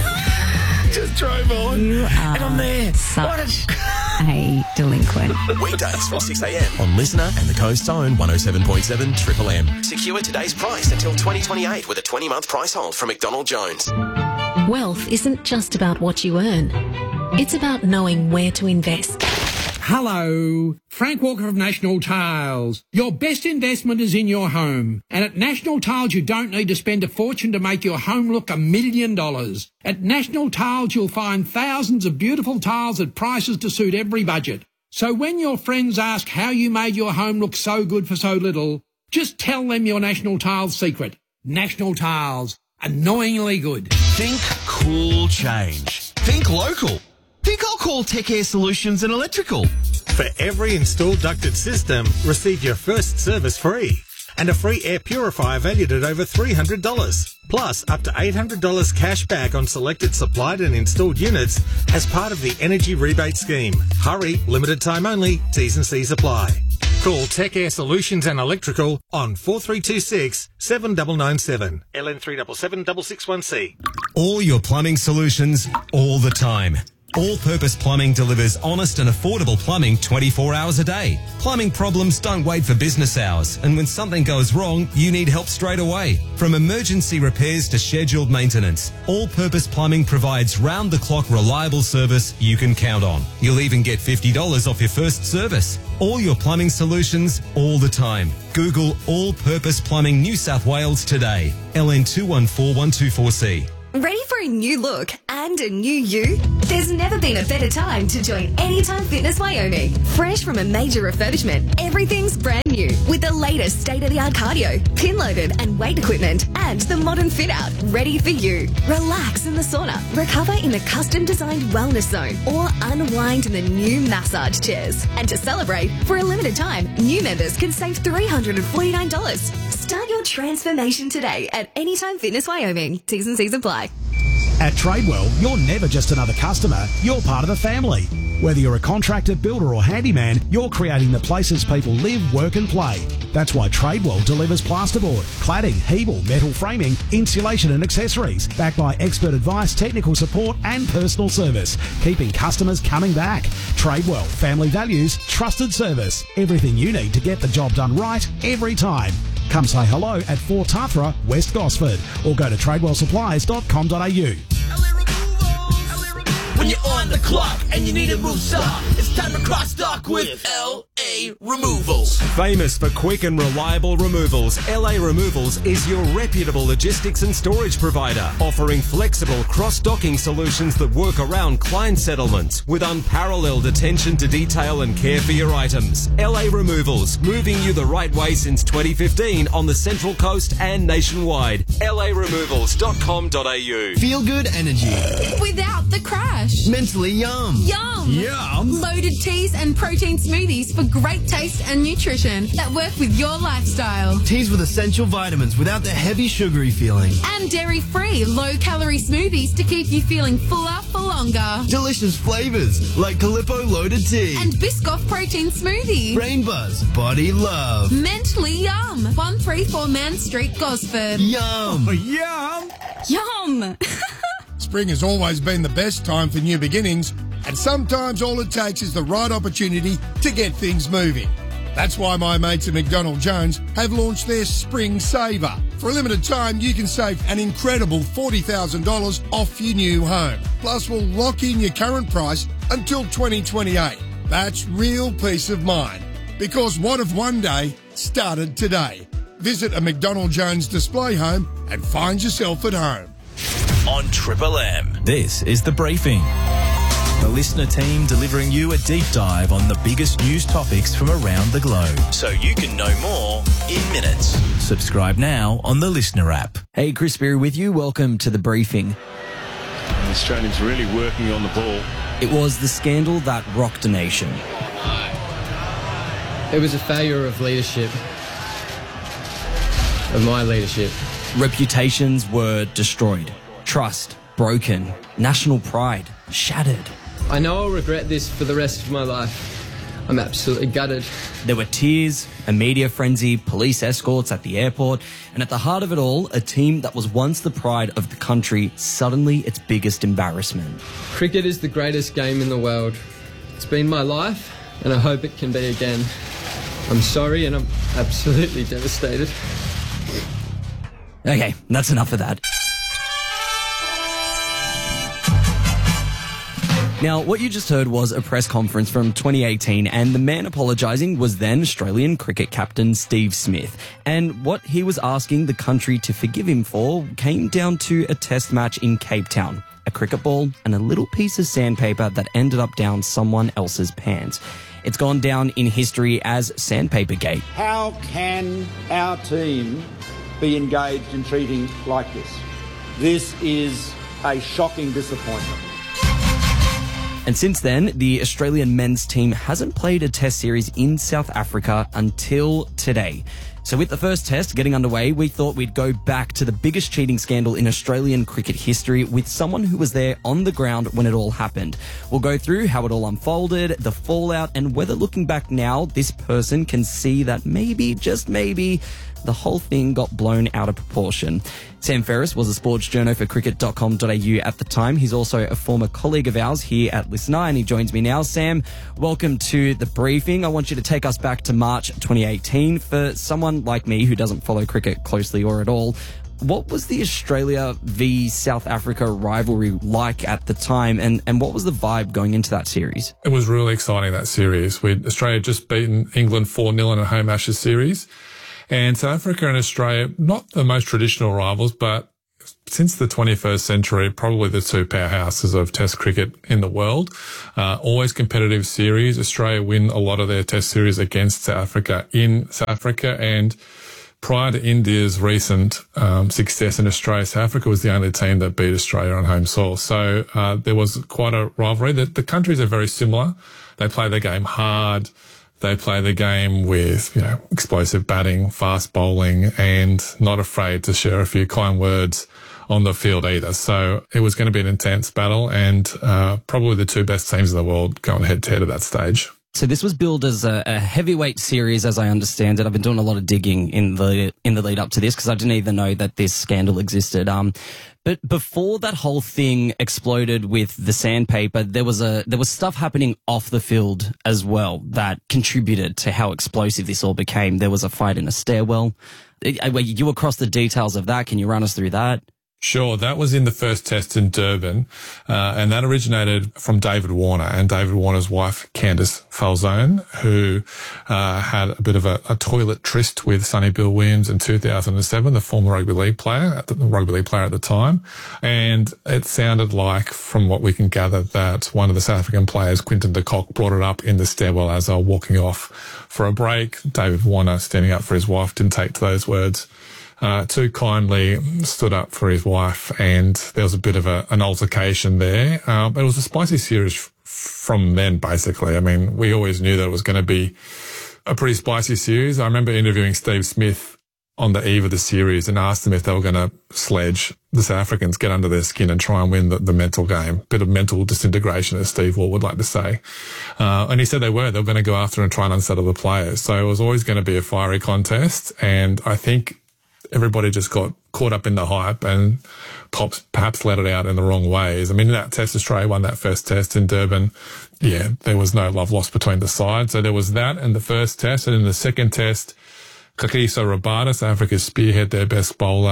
Just drove on. You are and I'm there. such a delinquent. Weekdays from six a.m. on Listener and the Coast's own one oh seven point seven Triple M. Secure today's price until twenty twenty-eight with a twenty-month price hold from McDonald Jones. Wealth isn't just about what you earn. It's about knowing where to invest. Hello, Frank Walker of National Tiles. Your best investment is in your home. And at National Tiles, you don't need to spend a fortune to make your home look a million dollars. At National Tiles, you'll find thousands of beautiful tiles at prices to suit every budget. So when your friends ask how you made your home look so good for so little, just tell them your National Tiles secret. National Tiles. Annoyingly good. Think cool change. Think local. Think I'll call Tech Air Solutions and Electrical. For every installed ducted system, receive your first service free and a free air purifier valued at over three hundred dollars. Plus, up to eight hundred dollars cash back on selected supplied and installed units as part of the Energy Rebate Scheme. Hurry, limited time only, T's and C's apply. Call Tech Air Solutions and Electrical on four three two six, seven nine nine seven, L N three seven seven six six one C. All your plumbing solutions, all the time. All Purpose Plumbing delivers honest and affordable plumbing twenty-four hours a day. Plumbing problems don't wait for business hours, and when something goes wrong, you need help straight away. From emergency repairs to scheduled maintenance, All Purpose Plumbing provides round-the-clock reliable service you can count on. You'll even get fifty dollars off your first service. All your plumbing solutions, all the time. Google All Purpose Plumbing New South Wales today. L N two one four one two four C. Ready for a new look and a new you? There's never been a better time to join Anytime Fitness Wyoming. Fresh from a major refurbishment, everything's brand new with the latest state-of-the-art cardio, pin-loaded and weight equipment, and the modern fit-out ready for you. Relax in the sauna, recover in the custom-designed wellness zone, or unwind in the new massage chairs. And to celebrate, for a limited time, new members can save three hundred forty-nine dollars. Start your transformation today at Anytime Fitness Wyoming. T's and C's apply. At Tradewell, you're never just another customer, you're part of the family. Whether you're a contractor, builder or handyman, you're creating the places people live, work and play. That's why Tradewell delivers plasterboard, cladding, Hebel, metal framing, insulation and accessories, backed by expert advice, technical support and personal service, keeping customers coming back. Tradewell, family values, trusted service, everything you need to get the job done right every time. Come say hello at Fort Tathra, West Gosford, or go to tradewell supplies dot com dot a u. When you're on the clock and you need to move stock, it's time to cross stock with L A Removals. Famous for quick and reliable removals, L A Removals is your reputable logistics and storage provider, offering flexible cross-docking solutions that work around client settlements with unparalleled attention to detail and care for your items. L A Removals, moving you the right way since twenty fifteen on the Central Coast and nationwide. L A removals dot com dot a u. Feel good energy. Without the crash. Mentally yum. Yum. Yum. Loaded teas and protein smoothies for great taste and nutrition that work with your lifestyle. Teas with essential vitamins without the heavy sugary feeling. And dairy-free, low-calorie smoothies to keep you feeling fuller for longer. Delicious flavours like Calippo Loaded Tea. And Biscoff Protein Smoothie. Brain Buzz Body Love. Mentally Yum. one thirty-four Man Street, Gosford. Yum. Yum. Yum. Spring has always been the best time for new beginnings, and sometimes all it takes is the right opportunity to get things moving. That's why my mates at McDonald Jones have launched their Spring Saver. For a limited time, you can save an incredible forty thousand dollars off your new home. Plus, we'll lock in your current price until twenty twenty-eight. That's real peace of mind. Because what if one day started today? Visit a McDonald Jones display home and find yourself at home. On Triple M, this is The Briefing. The listener team delivering you a deep dive on the biggest news topics from around the globe, so you can know more in minutes. Subscribe now on the Listener app. Hey, Chris Berry with you. Welcome to The Briefing. The Australians really working on the ball. It was the scandal that rocked a nation. It was a failure of leadership, of my leadership. Reputations were destroyed, trust broken, national pride shattered. I know I'll regret this for the rest of my life. I'm absolutely gutted. There were tears, a media frenzy, police escorts at the airport, and at the heart of it all, a team that was once the pride of the country, suddenly its biggest embarrassment. Cricket is the greatest game in the world. It's been my life, and I hope it can be again. I'm sorry, and I'm absolutely devastated. Okay, that's enough of that. Now, what you just heard was a press conference from twenty eighteen, and the man apologising was then Australian cricket captain Steve Smith. And what he was asking the country to forgive him for came down to a test match in Cape Town, a cricket ball and a little piece of sandpaper that ended up down someone else's pants. It's gone down in history as Sandpaper Gate. How can our team be engaged in treating like this? This is a shocking disappointment. And since then, the Australian men's team hasn't played a test series in South Africa until today. So with the first test getting underway, we thought we'd go back to the biggest cheating scandal in Australian cricket history with someone who was there on the ground when it all happened. We'll go through how it all unfolded, the fallout, and whether looking back now, this person can see that maybe, just maybe, the whole thing got blown out of proportion. Sam Ferris was a sports journo for cricket dot com dot a u at the time. He's also a former colleague of ours here at Listener, and he joins me now. Sam, welcome to The Briefing. I want you to take us back to March twenty eighteen. For someone like me who doesn't follow cricket closely or at all, what was the Australia v South Africa rivalry like at the time, and, and what was the vibe going into that series? It was really exciting, that series. We'd, Australia had just beaten England four nil in a home Ashes series. And South Africa and Australia, not the most traditional rivals, but since the twenty-first century, probably the two powerhouses of Test cricket in the world. Uh, always competitive series. Australia win a lot of their Test series against South Africa in South Africa. And prior to India's recent um, success in Australia, South Africa was the only team that beat Australia on home soil. So uh, there was quite a rivalry. The, the countries are very similar. They play their game hard. They play the game with, you know, explosive batting, fast bowling, and not afraid to share a few kind words on the field either. So it was going to be an intense battle, and uh, probably the two best teams in the world going head to head at that stage. So this was billed as a, a heavyweight series, as I understand it. I've been doing a lot of digging in the in the lead up to this because I didn't even know that this scandal existed. Um, but before that whole thing exploded with the sandpaper, there was a there was stuff happening off the field as well that contributed to how explosive this all became. There was a fight in a stairwell. You were across the details of that. Can you run us through that? Sure, that was in the first test in Durban, uh, and that originated from David Warner and David Warner's wife, Candice Falzone, who uh, had a bit of a, a toilet tryst with Sonny Bill Williams in two thousand seven, the former rugby league player, at the, the rugby league player at the time. And it sounded like, from what we can gather, that one of the South African players, Quinton de Kock, brought it up in the stairwell as they were walking off for a break. David Warner, standing up for his wife, didn't take to those words Uh, too kindly, stood up for his wife, and there was a bit of a, an altercation there. Um, it was a spicy series f- from then, basically. I mean, we always knew that it was going to be a pretty spicy series. I remember interviewing Steve Smith on the eve of the series and asked them if they were going to sledge the South Africans, get under their skin and try and win the, the mental game. Bit of mental disintegration, as Steve Waugh would like to say. Uh, and he said they were. They were going to go after and try and unsettle the players. So it was always going to be a fiery contest, and I think everybody just got caught up in the hype and pops, perhaps let it out in the wrong ways. I mean, in that test, Australia won that first test in Durban. Yeah, there was no love lost between the sides. So there was that in the first test. And in the second test, Kagiso Rabada, South Africa's spearhead, their best bowler,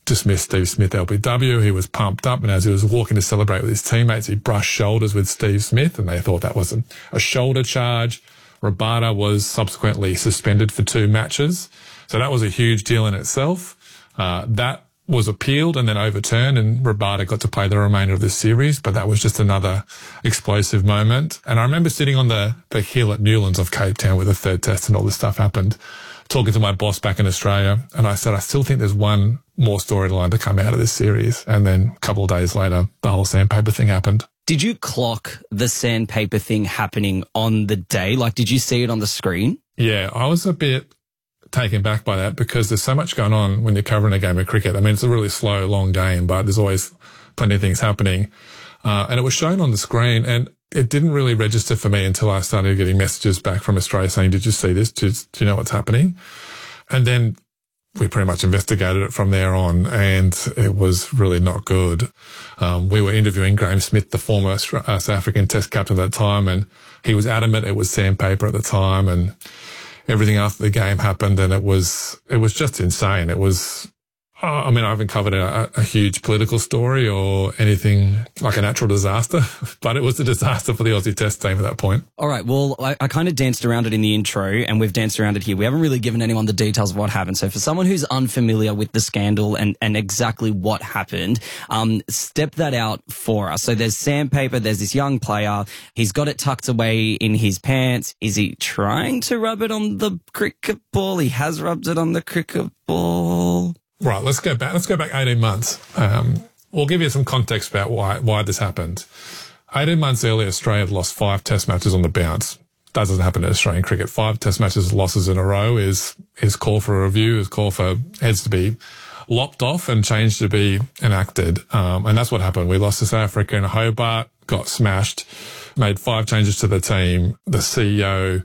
dismissed Steve Smith L B W. He was pumped up, and as he was walking to celebrate with his teammates, he brushed shoulders with Steve Smith, and they thought that was a, a shoulder charge. Rabada was subsequently suspended for two matches. So that was a huge deal in itself. Uh, that was appealed and then overturned, and Rabada got to play the remainder of this series, but that was just another explosive moment. And I remember sitting on the, the hill at Newlands of Cape Town where the third test and all this stuff happened, talking to my boss back in Australia, and I said, I still think there's one more storyline to come out of this series. And then a couple of days later, the whole sandpaper thing happened. Did you clock the sandpaper thing happening on the day? Like, did you see it on the screen? Yeah, I was a bit taken back by that because there's so much going on when you're covering a game of cricket. I mean, it's a really slow, long game, but there's always plenty of things happening. Uh, and it was shown on the screen, and it didn't really register for me until I started getting messages back from Australia saying, did you see this? Do, do you know what's happening? And then we pretty much investigated it from there on, and it was really not good. Um, we were interviewing Graeme Smith, the former South African Test captain at that time, and he was adamant it was sandpaper at the time, and everything after the game happened, and it was it was just insane. It was, oh, I mean, I haven't covered a, a huge political story or anything like a natural disaster, but it was a disaster for the Aussie Test team at that point. All right, well, I, I kind of danced around it in the intro, and we've danced around it here. We haven't really given anyone the details of what happened. So for someone who's unfamiliar with the scandal and, and exactly what happened, um, step that out for us. So there's sandpaper, there's this young player. He's got it tucked away in his pants. Is he trying to rub it on the cricket ball? He has rubbed it on the cricket ball. Right, let's go back. Let's go back eighteen months. Um, we'll give you some context about why why this happened. eighteen months earlier, Australia had lost five Test matches on the bounce. That doesn't happen in Australian cricket. Five Test matches losses in a row is is call for a review, is call for heads to be lopped off and change to be enacted. Um, and that's what happened. We lost to South Africa in Hobart, got smashed, made five changes to the team. The C E O,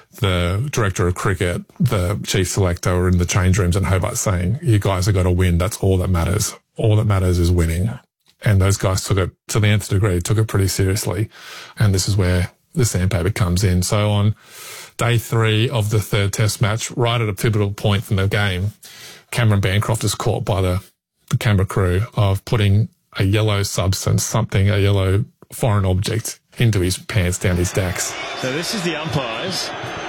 the director of cricket, the chief selector were in the change rooms in Hobart saying, you guys have got to win. That's all that matters. All that matters is winning. And those guys took it to the nth degree, took it pretty seriously. And this is where the sandpaper comes in. So on day three of the third test match, right at a pivotal point in the game, Cameron Bancroft is caught by the, the camera crew of putting a yellow substance, something, a yellow foreign object into his pants down his dacks. So this is the umpires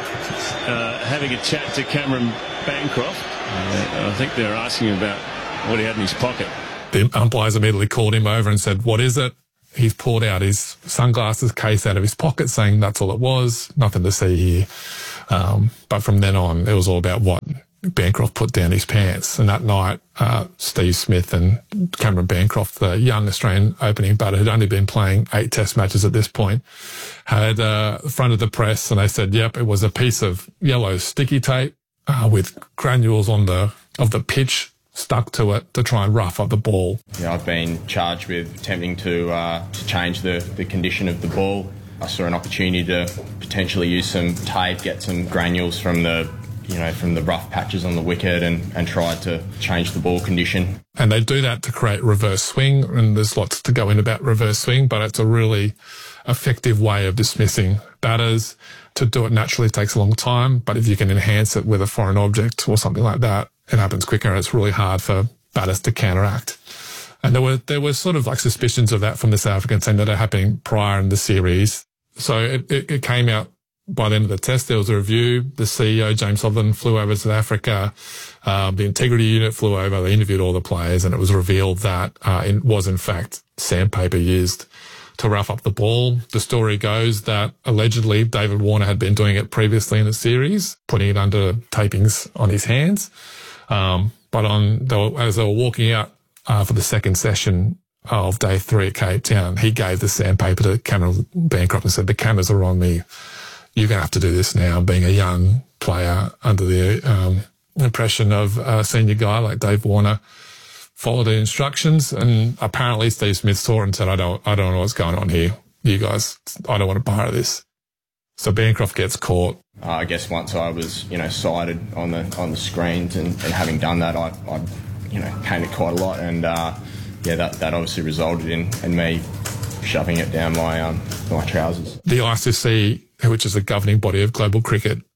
uh, having a chat to Cameron Bancroft. Uh, I think they're asking him about what he had in his pocket. The umpires immediately called him over and said, what is it? He's pulled out his sunglasses case out of his pocket saying that's all it was, nothing to see here. Um, but from then on, it was all about what Bancroft put down his pants. And that night, uh, Steve Smith and Cameron Bancroft, the young Australian opening batter who'd only been playing eight test matches at this point, had uh, fronted the press and they said, yep, it was a piece of yellow sticky tape uh, with granules on the of the pitch stuck to it to try and rough up the ball. Yeah, I've been charged with attempting to, uh, to change the, the condition of the ball. I saw an opportunity to potentially use some tape, get some granules from the you know, from the rough patches on the wicket and, and tried to change the ball condition. And they do that to create reverse swing, and there's lots to go in about reverse swing, but it's a really effective way of dismissing batters. To do it naturally takes a long time, but if you can enhance it with a foreign object or something like that, it happens quicker, and it's really hard for batters to counteract. And there were there were sort of like suspicions of that from the South African team that are happening prior in the series. So it, it, it came out by the end of the test. There was a review. The C E O, James Sutherland, flew over to South Africa. Um, the integrity unit flew over. They interviewed all the players, and it was revealed that uh, it was, in fact, sandpaper used to rough up the ball. The story goes that allegedly David Warner had been doing it previously in the series, putting it under tapings on his hands. Um, but on they were, as they were walking out uh, for the second session of day three at Cape Town, he gave the sandpaper to Cameron Bancroft and said, the cameras are on me. You're going to have to do this now, being a young player under the um, impression of a senior guy like Dave Warner. Followed the instructions, and apparently Steve Smith saw it and said, I don't, I don't know what's going on here. You guys, I don't want to be part of this. So Bancroft gets caught. Uh, I guess once I was, you know, sighted on the on the screens and, and having done that, I, I, you know, came it quite a lot, and uh, yeah, that, that obviously resulted in, in me shoving it down my um my trousers. The I C C, which is the governing body of global cricket,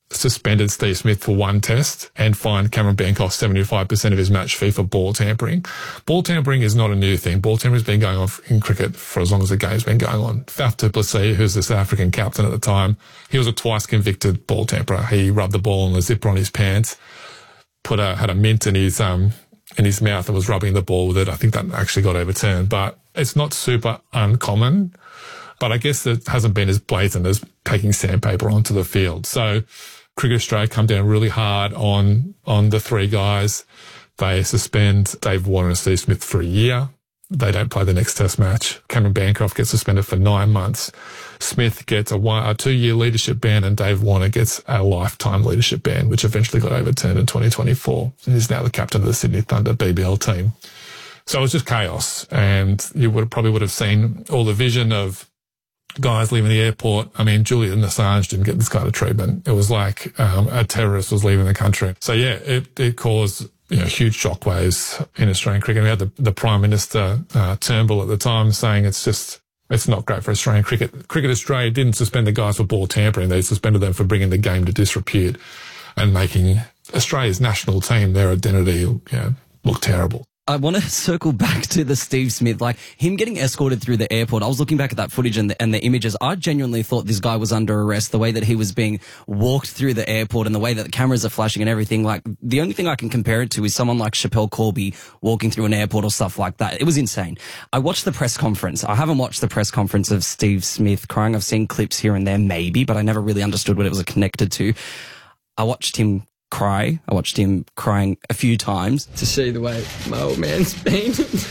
suspended Steve Smith for one test and fined Cameron Bancroft seventy-five percent of his match fee for ball tampering. Ball tampering is not a new thing. Ball tampering has been going on in cricket for as long as the game's been going on. Faf du Plessis, who's the South African captain at the time, he was a twice convicted ball tamperer. He rubbed the ball and the zipper on his pants, put a, had a mint in his, um, in his mouth and was rubbing the ball with it. I think that actually got overturned, but it's not super uncommon. But I guess it hasn't been as blatant as taking sandpaper onto the field. So Cricket Australia come down really hard on on the three guys. They suspend Dave Warner and Steve Smith for a year. They don't play the next test match. Cameron Bancroft gets suspended for nine months. Smith gets a, one, a two-year leadership ban, and Dave Warner gets a lifetime leadership ban, which eventually got overturned in twenty twenty-four. And he's now the captain of the Sydney Thunder B B L team. So it was just chaos, and you would probably would have seen all the vision of guys leaving the airport. I mean, Julian Assange didn't get this kind of treatment. It was like um, a terrorist was leaving the country. So yeah, it, it caused you know huge shockwaves in Australian cricket. We had the, the Prime Minister uh, Turnbull at the time saying it's just it's not great for Australian cricket. Cricket Australia didn't suspend the guys for ball tampering. They suspended them for bringing the game to disrepute and making Australia's national team, their identity, you know, look terrible. I want to circle back to the Steve Smith, like him getting escorted through the airport. I was looking back at that footage and the, and the images. I genuinely thought this guy was under arrest, the way that he was being walked through the airport and the way that the cameras are flashing and everything. Like the only thing I can compare it to is someone like Chappelle Corby walking through an airport or stuff like that. It was insane. I watched the press conference. I haven't watched the press conference of Steve Smith crying. I've seen clips here and there maybe, but I never really understood what it was connected to. I watched him cry. I watched him crying a few times. To see the way my old man's been.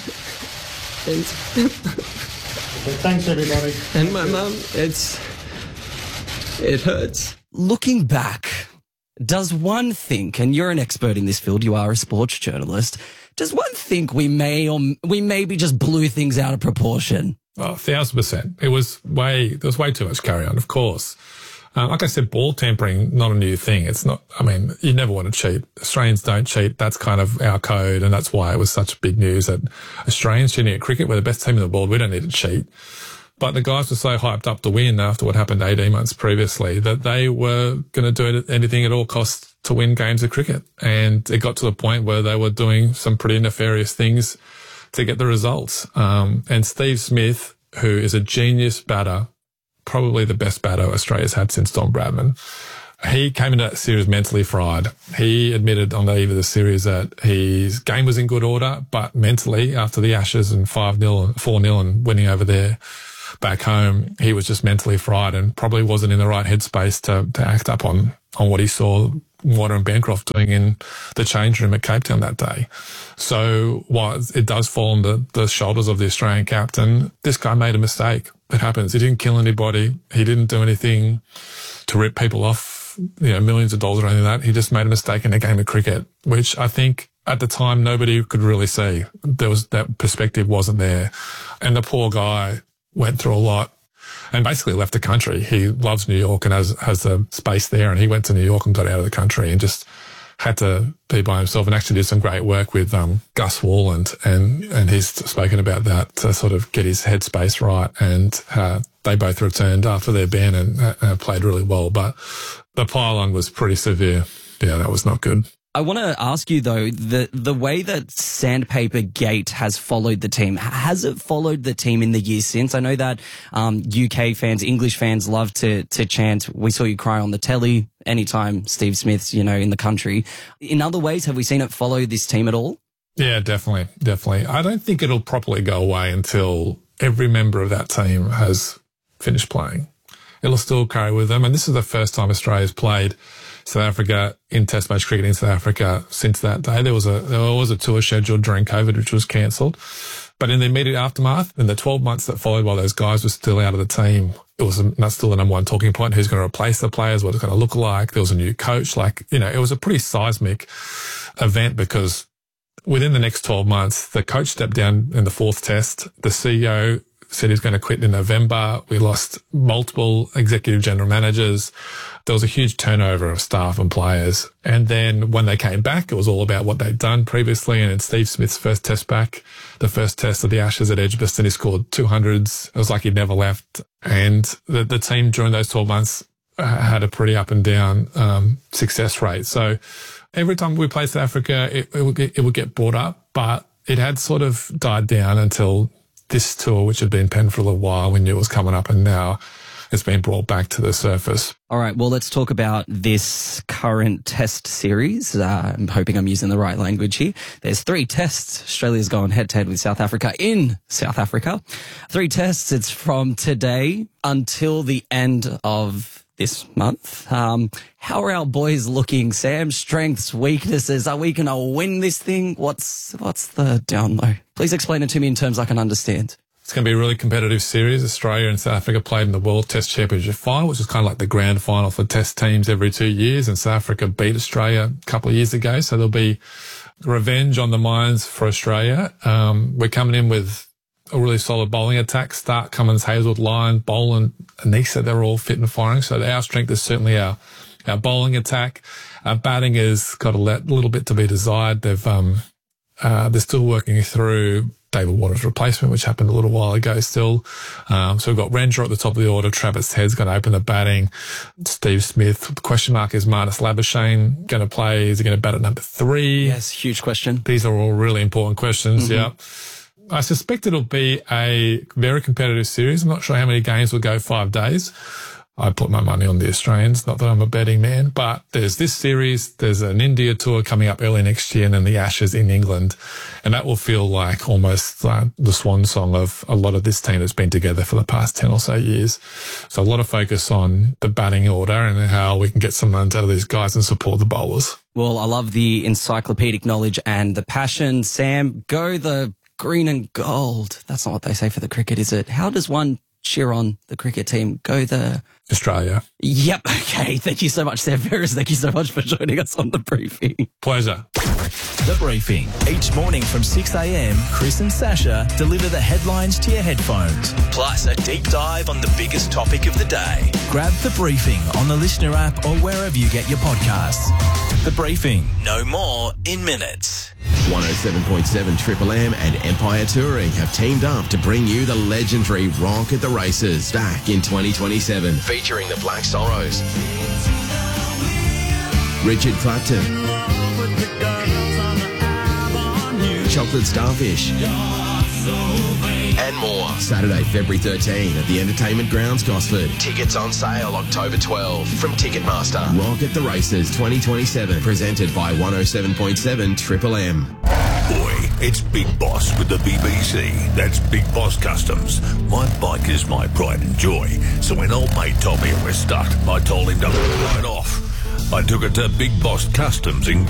and Thanks, everybody. And my mum, it's... It hurts. Looking back, does one think, and you're an expert in this field, you are a sports journalist, does one think we may or we maybe just blew things out of proportion? Oh, a thousand percent. It was way, there was way too much carry on, of course. Uh, like I said, ball tampering, not a new thing. It's not, I mean, you never want to cheat. Australians don't cheat. That's kind of our code. And that's why it was such big news that Australians cheating at cricket, we're the best team in the world. We don't need to cheat. But the guys were so hyped up to win after what happened eighteen months previously that they were going to do anything at all costs to win games of cricket. And it got to the point where they were doing some pretty nefarious things to get the results. Um, and Steve Smith, who is a genius batter, probably the best batter Australia's had since Don Bradman. He came into that series mentally fried. He admitted on the eve of the series that his game was in good order, but mentally, after the Ashes and five nil and four nil and winning over there back home, he was just mentally fried and probably wasn't in the right headspace to, to act up on, on what he saw Warner and Bancroft doing in the change room at Cape Town that day. So while it does fall on the, the shoulders of the Australian captain, this guy made a mistake. It happens. He didn't kill anybody. He didn't do anything to rip people off, you know, millions of dollars or anything like that. He just made a mistake in a game of cricket, which I think at the time nobody could really see. There was, that perspective wasn't there. And the poor guy went through a lot and basically left the country. He loves New York and has, has a space there, and he went to New York and got out of the country and just had to be by himself, and actually did some great work with um, Gus Worland, and, and he's spoken about that to sort of get his headspace right. And uh, they both returned after their ban and uh, played really well. But the pile-on was pretty severe. Yeah, that was not good. I want to ask you, though, the the way that Sandpaper Gate has followed the team, has it followed the team in the years since? I know that um, U K fans, English fans love to to chant, "We saw you cry on the telly," anytime Steve Smith's, you know, in the country. In other ways, have we seen it follow this team at all? Yeah, definitely, definitely. I don't think it'll properly go away until every member of that team has finished playing. It'll still carry with them, and this is the first time Australia's played South Africa in Test match cricket in South Africa since that day. There was a there was a tour scheduled during COVID, which was cancelled. But in the immediate aftermath, in the twelve months that followed while those guys were still out of the team, it was that's still the number one talking point. Who's going to replace the players? What it's going to look like? There was a new coach. Like, you know, it was a pretty seismic event because within the next twelve months, the coach stepped down in the fourth test. The C E O said he was going to quit in November. We lost multiple executive general managers. There was a huge turnover of staff and players. And then when they came back, it was all about what they'd done previously. And in Steve Smith's first test back, the first test of the Ashes at Edgbaston, he scored two hundreds. It was like he'd never left. And the, the team during those twelve months had a pretty up and down um, success rate. So every time we played South Africa, it, it, would get, it would get brought up, but it had sort of died down until this tour, which had been penned for a little while, we knew it was coming up, and now it's been brought back to the surface. All right, well, let's talk about this current test series. Uh, I'm hoping I'm using the right language here. There's three tests. Australia's gone head-to-head with South Africa in South Africa. Three tests. It's from today until the end of this month. Um, how are our boys looking, Sam? Strengths, weaknesses. Are we going to win this thing? What's what's the down low? Please explain it to me in terms I can understand. It's going to be a really competitive series. Australia and South Africa played in the World Test Championship final, which is kind of like the grand final for test teams every two years. And South Africa beat Australia a couple of years ago. So there'll be revenge on the minds for Australia. Um, we're coming in with a really solid bowling attack. Stark, Cummins, Hazelwood, Lyon, Boland, Anisa, they're all fit and firing. So our strength is certainly our, our bowling attack. Our batting has got a little bit to be desired. They've, um, uh, they're still working through David Warner's replacement, which happened a little while ago still. Um, so we've got Renshaw at the top of the order. Travis Head's going to open the batting. Steve Smith. The question mark is Marnus Labuschagne going to play. Is he going to bat at number three? Yes, huge question. These are all really important questions. Mm-hmm. Yeah. I suspect it'll be a very competitive series. I'm not sure how many games will go five days. I put my money on the Australians, not that I'm a betting man, but there's this series, there's an India tour coming up early next year, and then the Ashes in England. And that will feel like almost uh, the swan song of a lot of this team that's been together for the past ten or so years. So a lot of focus on the batting order and how we can get some runs out of these guys and support the bowlers. Well, I love the encyclopedic knowledge and the passion. Sam, go the green and gold. That's not what they say for the cricket, is it? How does one cheer on the cricket team? Go the... Australia. Yep. Okay. Thank you so much, Sam Ferris. Thank you so much for joining us on The Briefing. Pleasure. The Briefing. Each morning from six a.m, Chris and Sasha deliver the headlines to your headphones, plus a deep dive on the biggest topic of the day. Grab The Briefing on the Listener app or wherever you get your podcasts. The Briefing. No more in minutes. one oh seven point seven Triple M and Empire Touring have teamed up to bring you the legendary Rock at the Races back in twenty twenty-seven, featuring the Black Sorrows, Richard Clapton, Chocolate Starfish, and more. Saturday, February thirteenth at the Entertainment Grounds, Gosford. Tickets on sale October twelfth from Ticketmaster. Rock at the Races twenty twenty-seven, presented by one oh seven point seven Triple M. Boy, it's Big Boss with the B B C. That's Big Boss Customs. My bike is my pride and joy. So when old mate told me it was stuck, I told him to ride off. I took it to Big Boss Customs in